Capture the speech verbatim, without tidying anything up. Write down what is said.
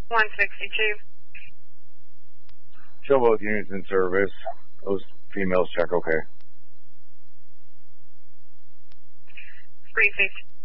one sixty-two. Show both units in service. Those females check okay. three fifty.